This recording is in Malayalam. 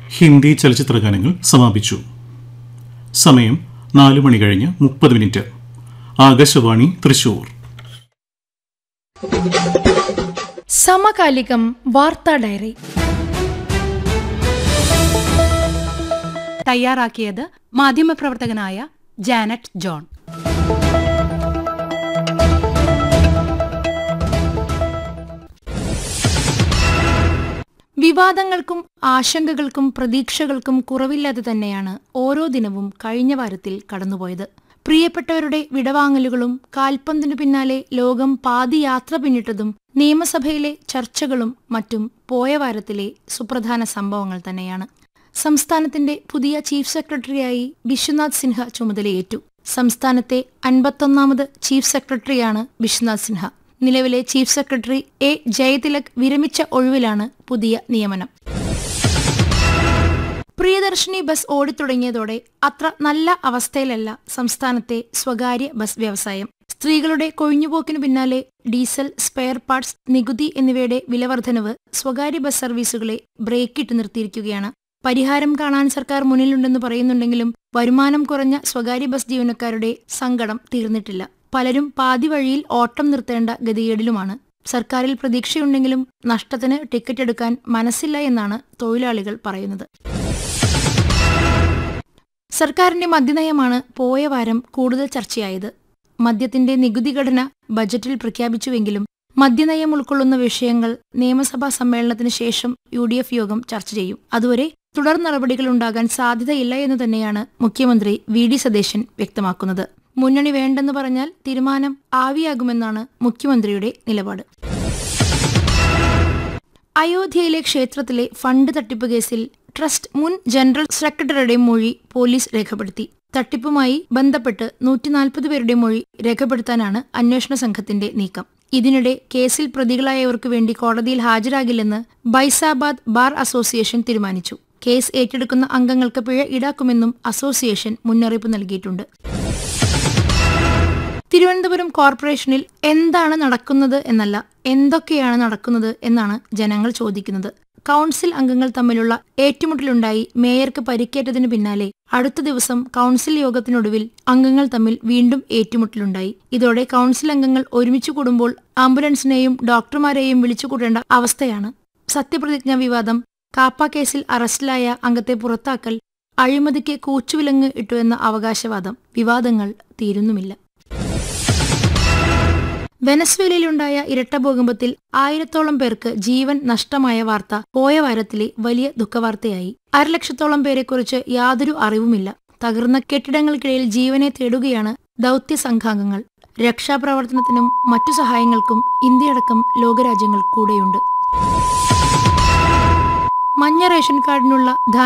ഹിന്ദി ചലച്ചിത്രഗാനങ്ങൾ സമാപിച്ചു. സമയം 4:30 ആകാശവാണി തൃശൂർ. സമകാലികം വാർത്താ ഡയറി തയ്യാറാക്കിയത് മാധ്യമപ്രവർത്തകനായ ജാനറ്റ് ജോൺ. വിവാദങ്ങൾക്കും ആശങ്കകൾക്കും പ്രതീക്ഷകൾക്കും കുറവില്ലാതെ തന്നെയാണ് ഓരോ ദിനവും കഴിഞ്ഞ വാരത്തിൽ കടന്നുപോയത്. പ്രിയപ്പെട്ടവരുടെ വിടവാങ്ങലുകളും കാൽപന്തിനു പിന്നാലെ ലോകം പാതി യാത്ര പിന്നിട്ടതും നിയമസഭയിലെ ചർച്ചകളും മറ്റും പോയ വാരത്തിലെ സുപ്രധാന സംഭവങ്ങൾ തന്നെയാണ്. സംസ്ഥാനത്തിന്റെ പുതിയ ചീഫ് സെക്രട്ടറിയായി വിശ്വനാഥ് സിൻഹ ചുമതലയേറ്റു. സംസ്ഥാനത്തെ 51ാമത് ചീഫ് സെക്രട്ടറിയാണ് വിശ്വനാഥ് സിൻഹ. നിലവിലെ ചീഫ് സെക്രട്ടറി എ ജയതിലക് വിരമിച്ച ഒഴിവിലാണ് പുതിയ നിയമനം. പ്രിയദർശിനി ബസ് ഓടിത്തുടങ്ങിയതോടെ അത്ര നല്ല അവസ്ഥയിലല്ല സംസ്ഥാനത്തെ സ്വകാര്യ ബസ് വ്യവസായം. സ്ത്രീകളുടെ കൊഴിഞ്ഞുപോക്കിനു പിന്നാലെ ഡീസൽ, സ്പെയർ പാർട്സ്, നികുതി എന്നിവയുടെ വിലവർദ്ധനവ് സ്വകാര്യ ബസ് സർവീസുകളെ ബ്രേക്കിട്ട് നിർത്തിയിരിക്കുകയാണ്. പരിഹാരം കാണാൻ സർക്കാർ മുന്നിലുണ്ടെന്ന് പറയുന്നുണ്ടെങ്കിലും വരുമാനം കുറഞ്ഞ സ്വകാര്യ ബസ് ജീവനക്കാരുടെ സങ്കടം തീർന്നിട്ടില്ല. പലരും പാതി വഴിയിൽ ഓട്ടം നിർത്തേണ്ട ഗതികേടിലുമാണ്. സർക്കാരിൽ പ്രതീക്ഷയുണ്ടെങ്കിലും നഷ്ടത്തിന് ടിക്കറ്റ് എടുക്കാൻ മനസ്സില്ല എന്നാണ് തൊഴിലാളികൾ പറയുന്നത്. സർക്കാരിന്റെ മദ്യനയമാണ് പോയ വാരം കൂടുതൽ ചർച്ചയായത്. മദ്യത്തിന്റെ നികുതി ഘടന ബജറ്റിൽ പ്രഖ്യാപിച്ചുവെങ്കിലും മദ്യനയം ഉൾക്കൊള്ളുന്ന വിഷയങ്ങൾ നിയമസഭാ സമ്മേളനത്തിന് ശേഷം UDF യോഗം ചർച്ച ചെയ്യും. അതുവരെ തുടർ നടപടികളുണ്ടാകാൻ സാധ്യതയില്ല എന്ന് തന്നെയാണ് മുഖ്യമന്ത്രി VD സതീശൻ വ്യക്തമാക്കുന്നത്. മുന്നണി വേണ്ടെന്ന് പറഞ്ഞാൽ തീരുമാനം ആവിയാകുമെന്നാണ് മുഖ്യമന്ത്രിയുടെ നിലപാട്. അയോധ്യയിലെ ക്ഷേത്രത്തിലെ ഫണ്ട് തട്ടിപ്പ് കേസിൽ ട്രസ്റ്റ് മുൻ ജനറൽ സെക്രട്ടറിയുടെ മൊഴി പോലീസ് രേഖപ്പെടുത്തി. തട്ടിപ്പുമായി ബന്ധപ്പെട്ട് 140 പേരുടെ മൊഴി രേഖപ്പെടുത്താനാണ് അന്വേഷണ സംഘത്തിന്റെ നീക്കം. ഇതിനിടെ കേസിൽ പ്രതികളായവർക്കു വേണ്ടി കോടതിയിൽ ഹാജരാകില്ലെന്ന് ബൈസാബാദ് ബാർ അസോസിയേഷൻ തീരുമാനിച്ചു. കേസ് ഏറ്റെടുക്കുന്ന അംഗങ്ങൾക്ക് പിഴ ഈടാക്കുമെന്നും അസോസിയേഷൻ മുന്നറിയിപ്പ് നൽകിയിട്ടുണ്ട്. തിരുവനന്തപുരം കോർപ്പറേഷനിൽ എന്താണ് നടക്കുന്നത് എന്നല്ല, എന്തൊക്കെയാണ് നടക്കുന്നത് എന്നാണ് ജനങ്ങൾ ചോദിക്കുന്നത്. കൗൺസിൽ അംഗങ്ങൾ തമ്മിലുള്ള ഏറ്റുമുട്ടലുണ്ടായി മേയർക്ക് പരിക്കേറ്റതിനു പിന്നാലെ അടുത്ത ദിവസം കൗൺസിൽ യോഗത്തിനൊടുവിൽ അംഗങ്ങൾ തമ്മിൽ വീണ്ടും ഏറ്റുമുട്ടലുണ്ടായി. ഇതോടെ കൗൺസിൽ അംഗങ്ങൾ ഒരുമിച്ചു കൂടുമ്പോൾ ആംബുലൻസിനെയും ഡോക്ടർമാരെയും വിളിച്ചുകൂട്ടേണ്ട അവസ്ഥയാണ്. സത്യപ്രതിജ്ഞാ വിവാദം, കാപ്പ കേസിൽ അറസ്റ്റിലായ അംഗത്തെ പുറത്താക്കൽ, അഴിമതിക്ക് കൂച്ചുവിലങ്ങ് ഇട്ടുവെന്ന അവകാശവാദം, വിവാദങ്ങൾ തീരുന്നുമില്ല. വെനസ്വേലയിലുണ്ടായ ഇരട്ട ഭൂകമ്പത്തിൽ 1000-ഓളം പേർക്ക് ജീവൻ നഷ്ടമായ വാർത്ത പോയ വാരത്തിലെ വലിയ ദുഃഖവാർത്തയായി. 1,00,000-ഓളം പേരെക്കുറിച്ച് യാതൊരു അറിവുമില്ല. തകർന്ന കെട്ടിടങ്ങൾക്കിടയിൽ ജീവനെ തേടുകയാണ് ദൗത്യ സംഘാംഗങ്ങൾ. രക്ഷാപ്രവർത്തനത്തിനും മറ്റു സഹായങ്ങൾക്കും ഇന്ത്യയടക്കം ലോകരാജ്യങ്ങൾ കൂടെയുണ്ട്. മഞ്ഞ റേഷൻ കാർഡിനുള്ള